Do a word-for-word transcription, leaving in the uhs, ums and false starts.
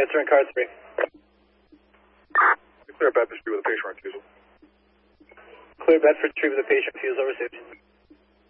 Answering car three. Clear Bedford Street with a patient refusal. Clear Bedford Street with a patient refusal received.